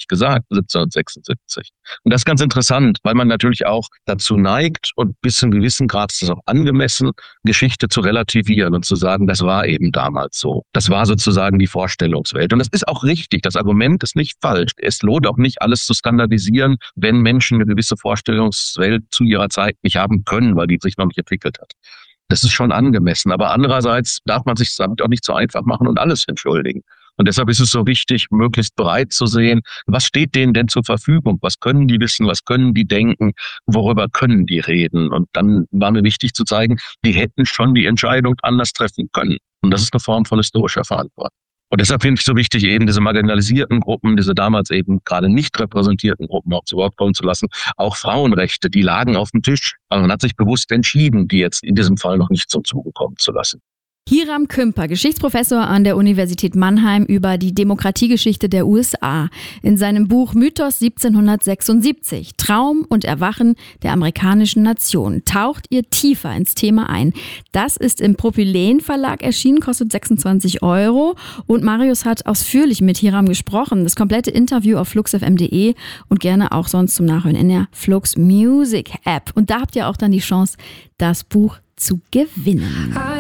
gesagt, 1776. Und das ist ganz interessant, weil man natürlich auch dazu neigt und bis zu einem gewissen Grad ist es auch angemessen, Geschichte zu relativieren und zu sagen, das war eben damals so. Das war sozusagen die Vorstellungswelt. Und das ist auch richtig. Das Argument ist nicht falsch. Es lohnt auch nicht, alles zu standardisieren, wenn Menschen eine gewisse Vorstellungswelt zu ihrer Zeit nicht haben können, weil die sich noch nicht entwickelt hat. Das ist schon angemessen. Aber andererseits darf man sich damit auch nicht so einfach machen und alles entschuldigen. Und deshalb ist es so wichtig, möglichst breit zu sehen, was steht denen denn zur Verfügung? Was können die wissen? Was können die denken? Worüber können die reden? Und dann war mir wichtig zu zeigen, die hätten schon die Entscheidung anders treffen können. Und das ist eine Form von historischer Verantwortung. Und deshalb finde ich so wichtig, eben diese marginalisierten Gruppen, diese damals eben gerade nicht repräsentierten Gruppen auch zu Wort kommen zu lassen. Auch Frauenrechte, die lagen auf dem Tisch. Aber man hat sich bewusst entschieden, die jetzt in diesem Fall noch nicht zum Zuge kommen zu lassen. Hiram Kümper, Geschichtsprofessor an der Universität Mannheim, über die Demokratiegeschichte der USA. In seinem Buch Mythos 1776, Traum und Erwachen der amerikanischen Nation, taucht ihr tiefer ins Thema ein. Das ist im Propyläen Verlag erschienen, kostet 26 € und Marius hat ausführlich mit Hiram gesprochen. Das komplette Interview auf fluxfm.de und gerne auch sonst zum Nachhören in der Flux Music App. Und da habt ihr auch dann die Chance, das Buch zu gewinnen.